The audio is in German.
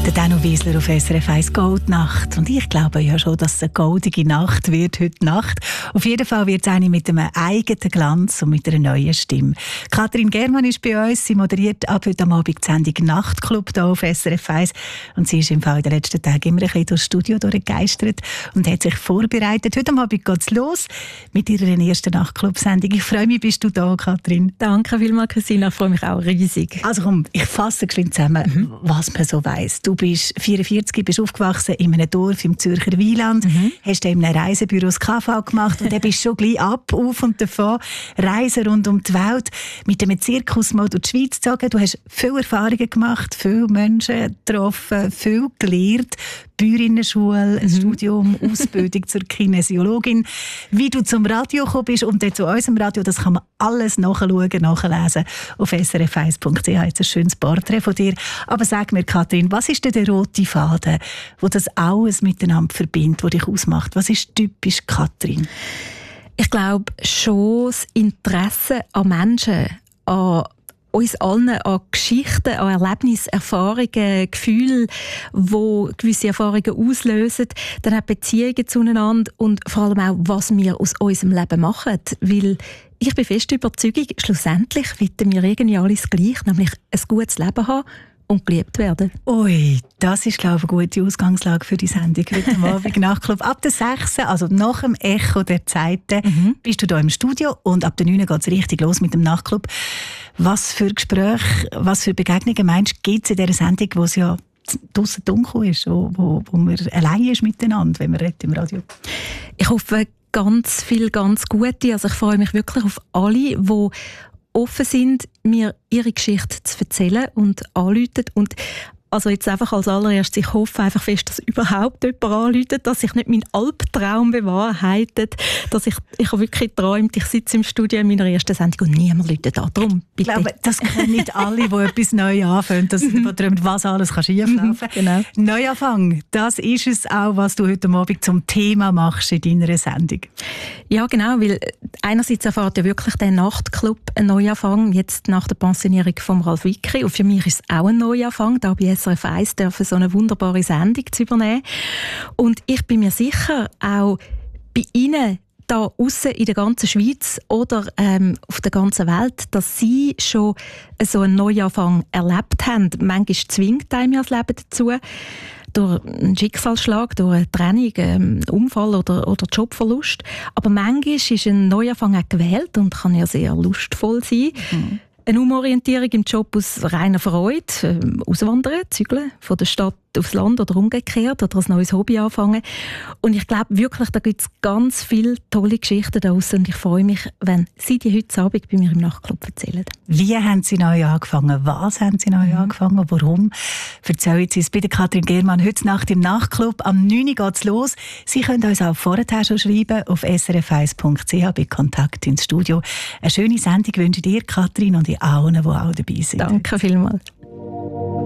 Der Dano Wiesler auf SRF 1 Goldnacht. Und ich glaube ja schon, dass es eine goldige Nacht wird heute Nacht. Auf jeden Fall wird es eine mit einem eigenen Glanz und mit einer neuen Stimme. Katrin Germann ist bei uns. Sie moderiert ab heute Abend die Sendung Nachtclub hier auf SRF 1. Und sie ist im Fall in den letzten Tagen immer ein bisschen durchs Studio durchgegeistert und hat sich vorbereitet. Heute Abend geht es los mit ihrer ersten Nachtclub-Sendung. Ich freue mich, bist du da, Katrin. Danke vielmals, Christina. Ich freue mich auch riesig. Also komm, ich fasse geschwind zusammen, was man so weiss. Du bist 44, bist aufgewachsen in einem Dorf im Zürcher Wieland, hast dann in einem Reisebüro das KV gemacht und dann bist du schon gleich auf und davon, Reisen rund um die Welt, mit dem Zirkus mal durch die Schweiz gezogen. Du hast viele Erfahrungen gemacht, viele Menschen getroffen, viel gelernt, Bäuerinnenschule, ein Studium, Ausbildung zur Kinesiologin. Wie du zum Radio gekommen bist und dann zu unserem Radio, das kann man alles nachschauen, nachlesen auf srf1.ch. Jetzt ein schönes Porträt von dir. Aber sag mir, Katrin, was ist denn der rote Faden, der das alles miteinander verbindet, der dich ausmacht? Was ist typisch Katrin? Ich glaube schon das Interesse an Menschen, an uns allen, an Geschichten, an Erlebnissen, Erfahrungen, Gefühle, die gewisse Erfahrungen auslösen, dann auch Beziehungen zueinander und vor allem auch, was wir aus unserem Leben machen. Weil ich bin fest überzeugt, schlussendlich wollen wir irgendwie alles gleich, nämlich ein gutes Leben haben und geliebt werden. Ui, das ist, glaube ich, eine gute Ausgangslage für die Sendung heute Abend Nachtclub. Ab der 6., also nach dem Echo der Zeiten, bist du hier im Studio und ab der 9. geht es richtig los mit dem Nachtclub. Was für Gespräche, was für Begegnungen meinst du, gibt es in dieser Sendung, wo es ja draussen dunkel ist, wo man allein ist miteinander, wenn man redet im Radio? Ich hoffe ganz viel, ganz Gute. Also ich freue mich wirklich auf alle, die offen sind, mir ihre Geschichte zu erzählen und anrufen. Und also jetzt einfach als allererstes, ich hoffe einfach fest, dass überhaupt jemand anruft, dass sich nicht mein Albtraum bewahrheitet, dass ich habe wirklich geträumt, ich sitze im Studio in meiner ersten Sendung und niemand ruft an. Darum, bitte. Ich glaube, das können nicht alle, die etwas neu anfangen, dass träumen, was alles schieflaufen kann. Genau. Neuanfang, das ist es auch, was du heute Abend zum Thema machst in deiner Sendung. Ja, genau, weil einerseits erfahrt ja wirklich der Nachtclub einen Neuanfang, jetzt nach der Pensionierung von Ralf Wicki. Und für mich ist es auch ein Neuanfang, da bei SRF 1 dürfen so eine wunderbare Sendung zu übernehmen. Und ich bin mir sicher, auch bei Ihnen da aussen in der ganzen Schweiz oder auf der ganzen Welt, dass Sie schon so einen Neuanfang erlebt haben. Manchmal zwingt einem ja das Leben dazu, durch einen Schicksalsschlag, durch eine Trennung, einen Unfall oder Jobverlust. Aber manchmal ist ein Neuanfang auch gewählt und kann ja sehr lustvoll sein. Eine Umorientierung im Job aus reiner Freude, auswandern, zügeln, von der Stadt aufs Land oder umgekehrt oder ein neues Hobby anfangen. Und ich glaube wirklich, da gibt es ganz viele tolle Geschichten daraus und ich freue mich, wenn Sie die heute Abend bei mir im Nachtclub erzählen. Wie haben Sie neu angefangen? Was haben Sie neu angefangen? Warum? Erzählen Sie es bei der Katrin Germann heute Nacht im Nachtclub. Am 9. Uhr geht es los. Sie können uns auch vorher schon schreiben auf srf1.ch bei Kontakt ins Studio. Eine schöne Sendung wünsche ich dir, Katrin, und allen, die auch dabei sind. Danke vielmals.